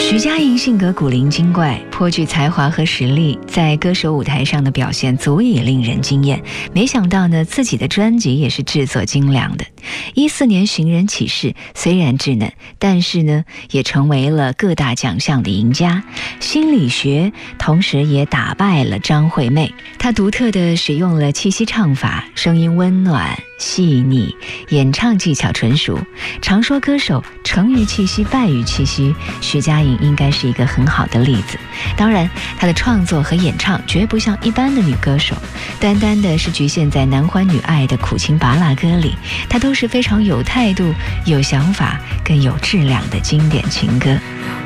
徐佳莹性格古灵精怪，颇具才华和实力，在歌手舞台上的表现足以令人惊艳。没想到呢，自己的专辑也是制作精良的。14年寻人启事虽然稚嫩，但是呢，也成为了各大奖项的赢家。心理学同时也打败了张惠妹，她独特的使用了气息唱法，声音温暖细腻，演唱技巧纯熟。常说歌手成于气息败于气息，徐佳莹应该是一个很好的例子。当然，她的创作和演唱绝不像一般的女歌手，单单的是局限在男欢女爱的苦情拔辣歌里，她都是非常有态度、有想法、更有质量的经典情歌。